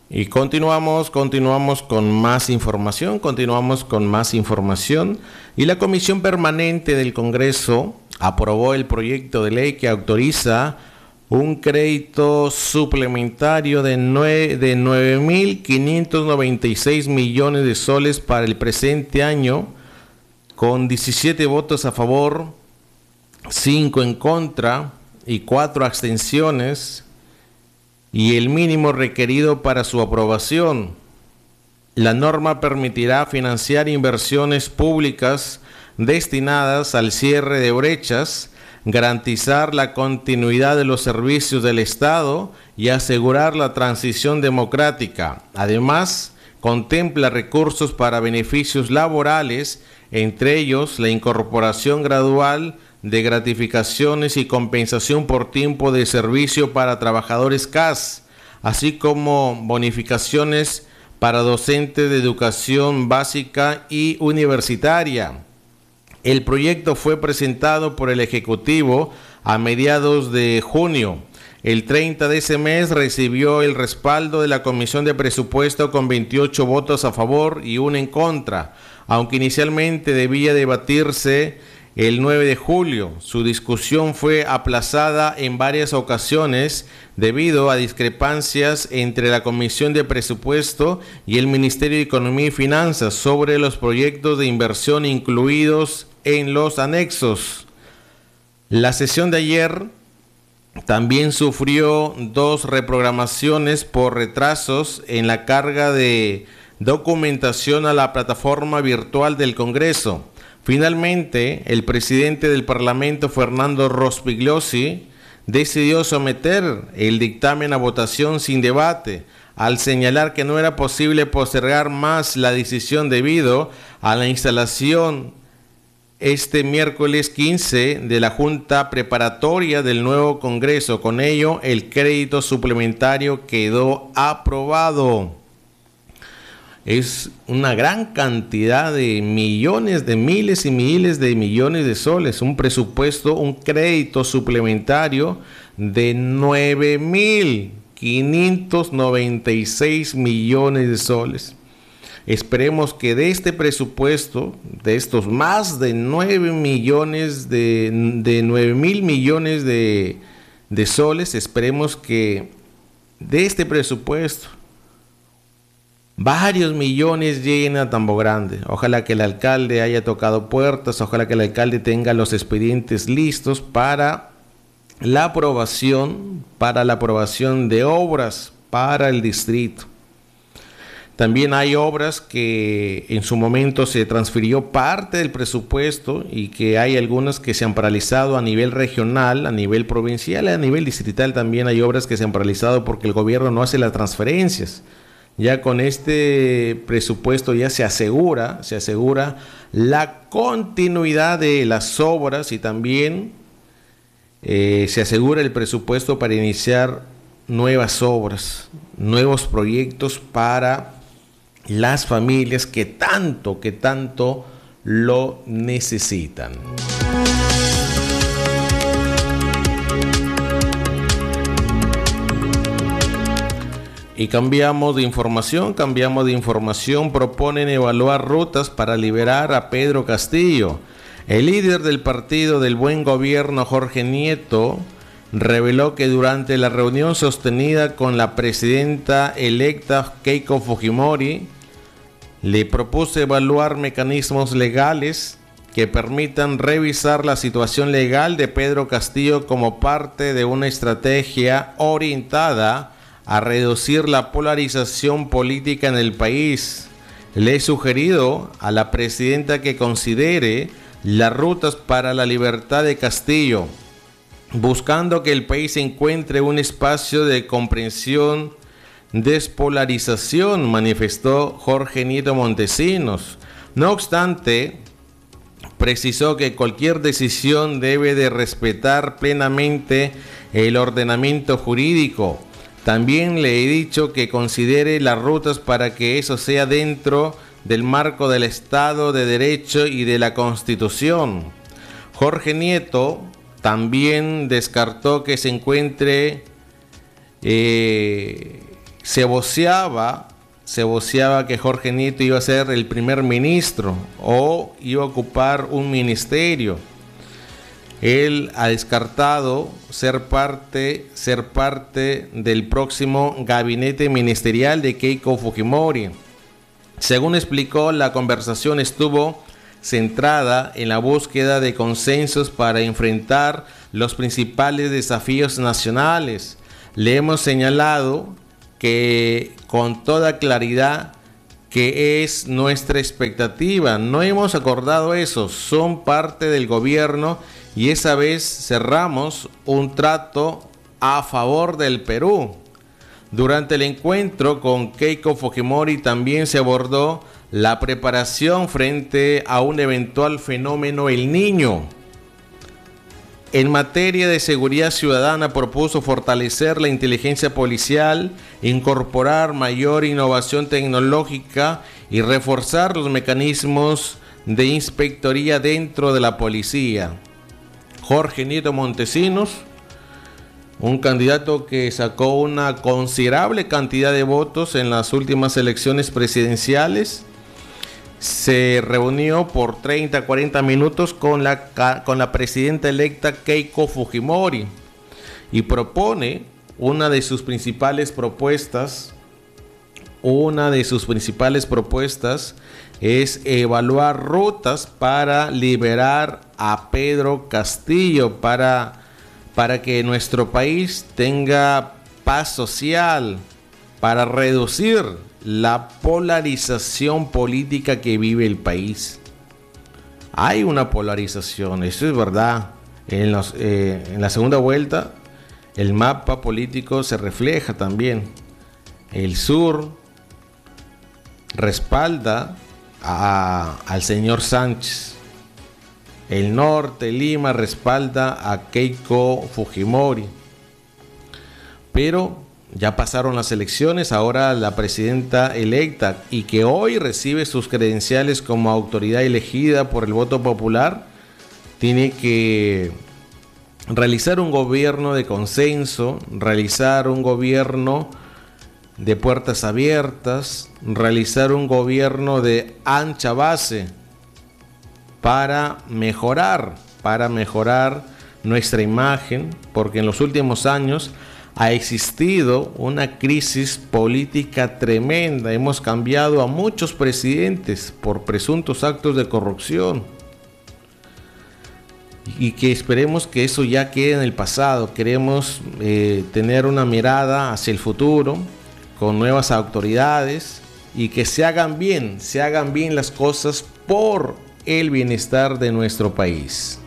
Y continuamos con más información, y la Comisión Permanente del Congreso aprobó el proyecto de ley que autoriza un crédito suplementario de 9.596 millones de soles para el presente año, con 17 votos a favor, 5 en contra y 4 abstenciones, y el mínimo requerido para su aprobación. La norma permitirá financiar inversiones públicas destinadas al cierre de brechas, garantizar la continuidad de los servicios del Estado y asegurar la transición democrática. Además, contempla recursos para beneficios laborales, entre ellos la incorporación gradual de gratificaciones y compensación por tiempo de servicio para trabajadores CAS, así como bonificaciones para docentes de educación básica y universitaria. El proyecto fue presentado por el Ejecutivo a mediados de junio. El 30 de ese mes recibió el respaldo de la Comisión de Presupuesto con 28 votos a favor y 1 en contra, aunque inicialmente debía debatirse el 9 de julio. Su discusión fue aplazada en varias ocasiones debido a discrepancias entre la Comisión de Presupuesto y el Ministerio de Economía y Finanzas sobre los proyectos de inversión incluidos en los anexos. La sesión de ayer también sufrió 2 reprogramaciones por retrasos en la carga de documentación a la plataforma virtual del Congreso. Finalmente, el presidente del Parlamento, Fernando Rospigliosi, decidió someter el dictamen a votación sin debate, al señalar que no era posible postergar más la decisión debido a la instalación este miércoles 15 de la Junta Preparatoria del nuevo Congreso. Con ello, el crédito suplementario quedó aprobado. Es una gran cantidad de millones, de miles y miles de millones de soles. Un presupuesto, un crédito suplementario de 9.596 millones de soles. Esperemos que de este presupuesto, de estos más de 9 millones de 9.000 millones de soles, esperemos que de este presupuesto varios millones lleguen a Tambo Grande. Ojalá que el alcalde haya tocado puertas, ojalá que el alcalde tenga los expedientes listos para la aprobación de obras para el distrito. También hay obras que en su momento se transfirió parte del presupuesto y que hay algunas que se han paralizado a nivel regional, a nivel provincial, a nivel distrital. También hay obras que se han paralizado porque el gobierno no hace las transferencias. Ya con este presupuesto ya se asegura la continuidad de las obras y también se asegura el presupuesto para iniciar nuevas obras, nuevos proyectos para las familias que tanto lo necesitan. Y cambiamos de información. Proponen evaluar rutas para liberar a Pedro Castillo. El líder del Partido del Buen Gobierno, Jorge Nieto, reveló que durante la reunión sostenida con la presidenta electa Keiko Fujimori, le propuso evaluar mecanismos legales que permitan revisar la situación legal de Pedro Castillo como parte de una estrategia orientada a reducir la polarización política en el país. Le he sugerido a la presidenta que considere las rutas para la libertad de Castillo, buscando que el país encuentre un espacio de comprensión, despolarización, manifestó Jorge Nieto Montesinos. No obstante, precisó que cualquier decisión debe de respetar plenamente el ordenamiento jurídico. También le he dicho que considere las rutas para que eso sea dentro del marco del Estado de Derecho y de la Constitución. Jorge Nieto también descartó que se se voceaba que Jorge Nieto iba a ser el primer ministro o iba a ocupar un ministerio. Él ha descartado ser parte del próximo gabinete ministerial de Keiko Fujimori. Según explicó, la conversación estuvo centrada en la búsqueda de consensos para enfrentar los principales desafíos nacionales. Le hemos señalado que con toda claridad que es nuestra expectativa. No hemos acordado eso, son parte del gobierno y esa vez cerramos un trato a favor del Perú. Durante el encuentro con Keiko Fujimori también se abordó la preparación frente a un eventual fenómeno El Niño. En materia de seguridad ciudadana propuso fortalecer la inteligencia policial, incorporar mayor innovación tecnológica y reforzar los mecanismos de inspectoría dentro de la policía. Jorge Nieto Montesinos, un candidato que sacó una considerable cantidad de votos en las últimas elecciones presidenciales, se reunió por 30-40 minutos con la presidenta electa Keiko Fujimori y propone una de sus principales propuestas es evaluar rutas para liberar a Pedro Castillo, para que nuestro país tenga paz social, para reducir la polarización política que vive el país. Hay una polarización, eso es verdad. En la segunda vuelta el mapa político se refleja también. El sur respalda al señor Sánchez. El norte, Lima, respalda a Keiko Fujimori. Pero ya pasaron las elecciones, ahora la presidenta electa y que hoy recibe sus credenciales como autoridad elegida por el voto popular, tiene que realizar un gobierno de consenso, realizar un gobierno de puertas abiertas, realizar un gobierno de ancha base para mejorar nuestra imagen, porque en los últimos años ha existido una crisis política tremenda. Hemos cambiado a muchos presidentes por presuntos actos de corrupción. Y que esperemos que eso ya quede en el pasado. Queremos tener una mirada hacia el futuro con nuevas autoridades y que se hagan bien las cosas por el bienestar de nuestro país.